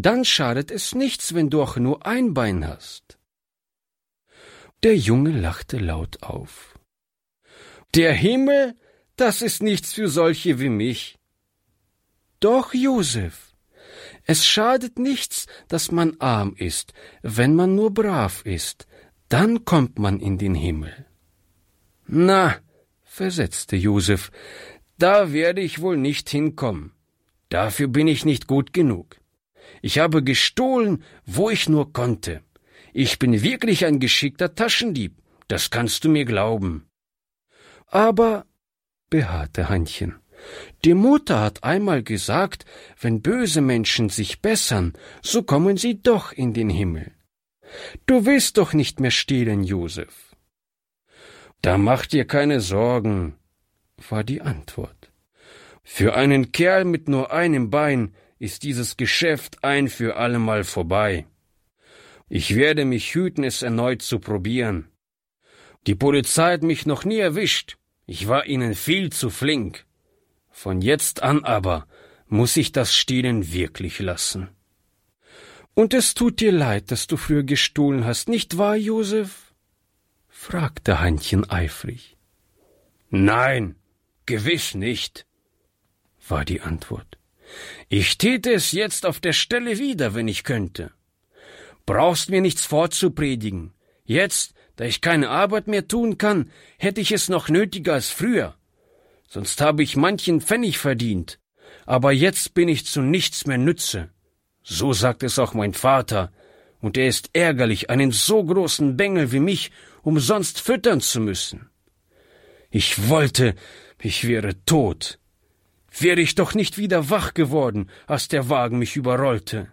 Dann schadet es nichts, wenn du auch nur ein Bein hast. Der Junge lachte laut auf. Der Himmel, das ist nichts für solche wie mich. Doch, Josef, es schadet nichts, dass man arm ist, wenn man nur brav ist, dann kommt man in den Himmel. Na, versetzte Josef, da werde ich wohl nicht hinkommen. Dafür bin ich nicht gut genug. Ich habe gestohlen, wo ich nur konnte. Ich bin wirklich ein geschickter Taschendieb, das kannst du mir glauben. Aber, beharrte Hannchen, die Mutter hat einmal gesagt, wenn böse Menschen sich bessern, so kommen sie doch in den Himmel. Du willst doch nicht mehr stehlen, Josef. Da mach dir keine Sorgen, war die Antwort. Für einen Kerl mit nur einem Bein ist dieses Geschäft ein für allemal vorbei. Ich werde mich hüten, es erneut zu probieren. Die Polizei hat mich noch nie erwischt. Ich war ihnen viel zu flink. Von jetzt an aber muss ich das Stehlen wirklich lassen. Und es tut dir leid, dass du früher gestohlen hast, nicht wahr, Josef? Fragte Hannchen eifrig. Nein, gewiss nicht, war die Antwort. Ich täte es jetzt auf der Stelle wieder, wenn ich könnte. Brauchst mir nichts vorzupredigen. Jetzt, da ich keine Arbeit mehr tun kann, hätte ich es noch nötiger als früher. Sonst habe ich manchen Pfennig verdient. Aber jetzt bin ich zu nichts mehr nütze. So sagt es auch mein Vater. Und er ist ärgerlich, einen so großen Bengel wie mich umsonst füttern zu müssen. Ich wollte, ich wäre tot. Wäre ich doch nicht wieder wach geworden, als der Wagen mich überrollte.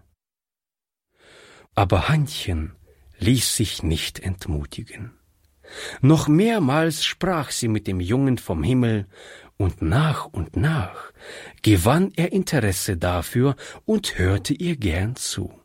Aber Hannchen ließ sich nicht entmutigen. Noch mehrmals sprach sie mit dem Jungen vom Himmel, und nach gewann er Interesse dafür und hörte ihr gern zu.